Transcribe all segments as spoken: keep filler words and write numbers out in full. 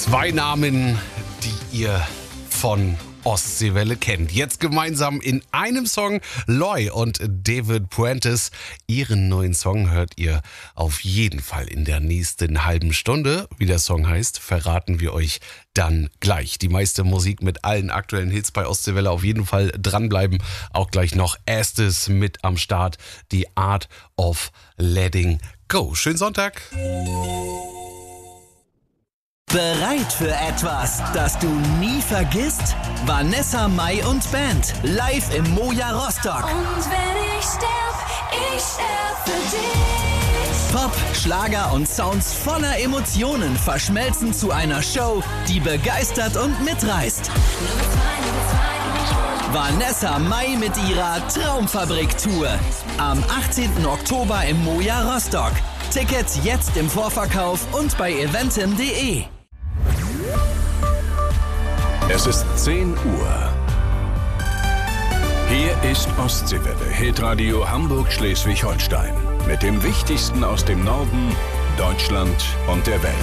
Zwei Namen, die ihr von Ostseewelle kennt. Jetzt gemeinsam in einem Song. Loy und David Puentes. Ihren neuen Song hört ihr auf jeden Fall in der nächsten halben Stunde. Wie der Song heißt, verraten wir euch dann gleich. Die meiste Musik mit allen aktuellen Hits bei Ostseewelle. Auf jeden Fall dranbleiben. Auch gleich noch Estes mit am Start. Die Art of Letting Go. Schönen Sonntag. Bereit für etwas, das du nie vergisst? Vanessa Mai und Band, live im Moja Rostock. Und wenn ich sterb, ich sterb für dich. Pop, Schlager und Sounds voller Emotionen verschmelzen zu einer Show, die begeistert und mitreißt. Vanessa Mai mit ihrer Traumfabrik-Tour. Am achtzehnten Oktober im Moja Rostock. Tickets jetzt im Vorverkauf und bei eventim punkt de. Es ist zehn Uhr. Hier ist Ostseewelle, Hitradio Hamburg-Schleswig-Holstein. Mit dem Wichtigsten aus dem Norden, Deutschland und der Welt.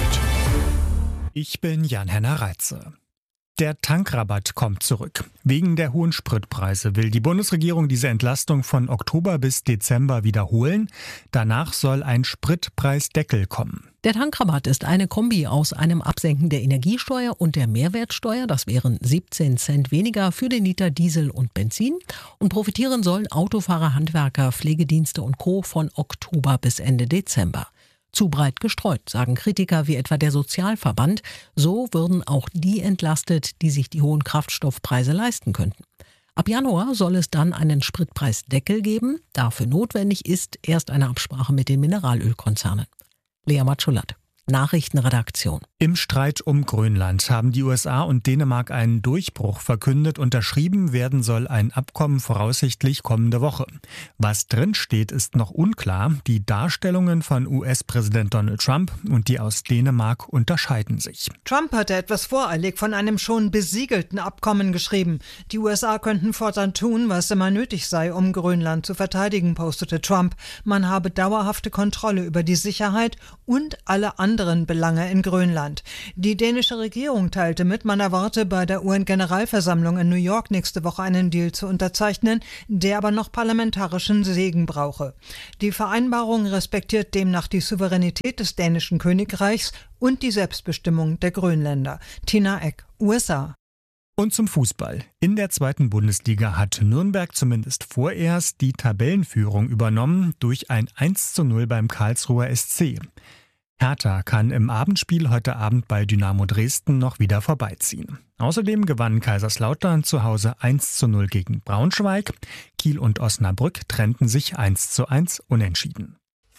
Ich bin Jan-Henner Reitze. Der Tankrabatt kommt zurück. Wegen der hohen Spritpreise will die Bundesregierung diese Entlastung von Oktober bis Dezember wiederholen. Danach soll ein Spritpreisdeckel kommen. Der Tankrabatt ist eine Kombi aus einem Absenken der Energiesteuer und der Mehrwertsteuer. Das wären siebzehn Cent weniger für den Liter Diesel und Benzin. Und profitieren sollen Autofahrer, Handwerker, Pflegedienste und Co. von Oktober bis Ende Dezember. Zu breit gestreut, sagen Kritiker wie etwa der Sozialverband. So würden auch die entlastet, die sich die hohen Kraftstoffpreise leisten könnten. Ab Januar soll es dann einen Spritpreisdeckel geben. Dafür notwendig ist erst eine Absprache mit den Mineralölkonzernen. Lea Matschulat, Nachrichtenredaktion. Im Streit um Grönland haben die U S A und Dänemark einen Durchbruch verkündet. Unterschrieben werden soll ein Abkommen voraussichtlich kommende Woche. Was drinsteht, ist noch unklar. Die Darstellungen von U S-Präsident Donald Trump und die aus Dänemark unterscheiden sich. Trump hatte etwas voreilig von einem schon besiegelten Abkommen geschrieben. Die U S A könnten fortan tun, was immer nötig sei, um Grönland zu verteidigen, postete Trump. Man habe dauerhafte Kontrolle über die Sicherheit und alle anderen Belange in Grönland. Die dänische Regierung teilte mit, man erwarte bei der U N-Generalversammlung in New York nächste Woche einen Deal zu unterzeichnen, der aber noch parlamentarischen Segen brauche. Die Vereinbarung respektiert demnach die Souveränität des dänischen Königreichs und die Selbstbestimmung der Grönländer. Tina Eck, U S A. Und zum Fußball. In der zweiten Bundesliga hat Nürnberg zumindest vorerst die Tabellenführung übernommen durch ein eins zu null beim Karlsruher S C. Hertha kann im Abendspiel heute Abend bei Dynamo Dresden noch wieder vorbeiziehen. Außerdem gewann Kaiserslautern zu Hause eins zu null gegen Braunschweig. Kiel und Osnabrück trennten sich eins zu eins unentschieden.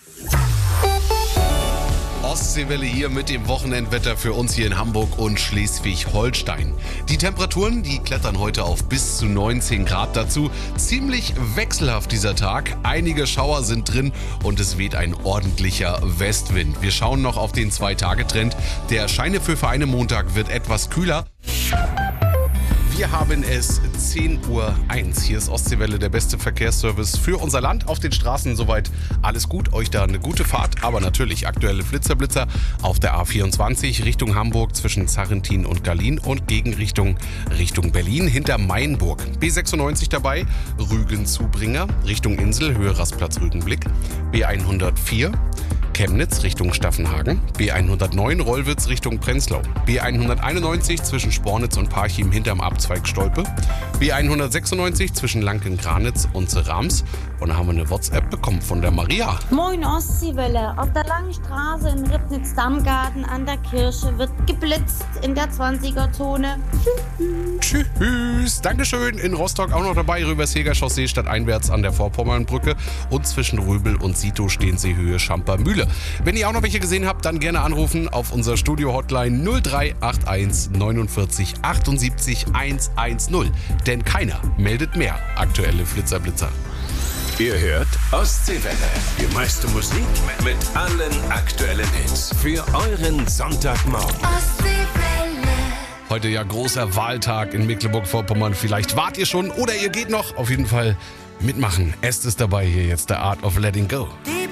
Ostseewelle hier mit dem Wochenendwetter für uns hier in Hamburg und Schleswig-Holstein. Die Temperaturen, die klettern heute auf bis zu neunzehn Grad dazu. Ziemlich wechselhaft dieser Tag. Einige Schauer sind drin und es weht ein ordentlicher Westwind. Wir schauen noch auf den Zwei-Tage-Trend. Der Scheinepfeffer Montag wird etwas kühler. Wir haben es zehn Uhr eins. Hier ist Ostseewelle, der beste Verkehrsservice für unser Land. Auf den Straßen soweit alles gut. Euch da eine gute Fahrt, aber natürlich aktuelle Flitzerblitzer auf der A vierundzwanzig Richtung Hamburg zwischen Zarrentin und Gallien und Gegenrichtung Richtung Berlin hinter Mainburg. B sechsundneunzig dabei, Rügen-Zubringer Richtung Insel, Höhe Rastplatz Rügenblick. B hundertvier Chemnitz Richtung Staffenhagen, B hundertneun Rollwitz Richtung Prenzlau, B hunderteinundneunzig zwischen Spornitz und Parchim hinterm Abzweig Stolpe, B hundertsechsundneunzig zwischen Lanken-Granitz und Serams. Und da haben wir eine WhatsApp bekommen von der Maria. Moin Ostseewelle. Auf der langen Straße in Ribnitz-Dammgarten an der Kirche wird geblitzt in der zwanziger-Zone. Tschüss. Tschüss. Dankeschön. In Rostock auch noch dabei. Rübersheger Chaussee stadteinwärts an der Vorpommernbrücke. Und zwischen Röbel und Sito stehen sie Höhe Schamper-Mühle. Wenn ihr auch noch welche gesehen habt, dann gerne anrufen auf unser Studio-Hotline null drei acht eins neunundvierzig achtundsiebzig hundertzehn. Denn keiner meldet mehr aktuelle Flitzerblitzer. Ihr hört Ostseewelle. Die meiste Musik mit allen aktuellen Hits. Für euren Sonntagmorgen. Ostseewelle. Heute ja großer Wahltag in Mecklenburg-Vorpommern. Vielleicht wart ihr schon oder ihr geht noch. Auf jeden Fall mitmachen. Estes dabei hier jetzt, der Art of Letting Go. Die